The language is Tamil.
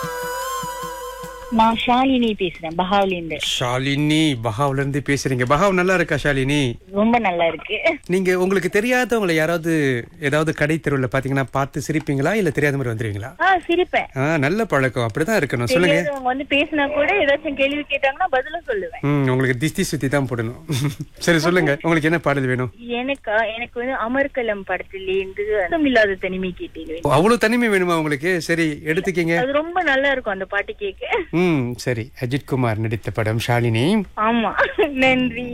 நான் ஷாலினி பேசுறேன் பஹாவ்லேருந்து. ஷாலினி பஹாவ்ல இருந்து பேசுறீங்க. பஹாவ் நல்லா இருக்கா ஷாலினி? ரொம்ப நல்லா இருக்கு. நீங்க உங்களுக்கு தெரியாதவங்களை யாராவது ஏதாவது கடை தெருவுல பாத்தீங்கன்னா பார்த்து சிரிப்பீங்களா இல்ல தெரியாத மாதிரி வந்துருவீங்களா? சிரிப்பேன். நல்ல பழக்கம், அப்படிதான் இருக்கணும். சொல்லுங்க. தெரியாதவங்க வந்து பேசினா கூட ஏதாச்சும் கேள்வி கேட்டாங்கன்னா பதிலும் சொல்லுவேன். உங்களுக்கு திஷ்டி சுத்தி தான் போடணும். சரி சொல்லுங்க, உங்களுக்கு என்ன பாடல் வேணும்? எனக்கு வந்து அமர்கலம் படத்திலேருந்து அர்த்தமில்லாத தனிமை கேட்டீங்க. அவ்வளவு தனிமை வேணுமா உங்களுக்கு? சரி எடுத்துக்கீங்க. அது ரொம்ப நல்லா இருக்கும் அந்த பாட்டு கேட்க. சரி, அஜித் குமார் நடித்த படம் ஷாலினி. ஆமா, நன்றி.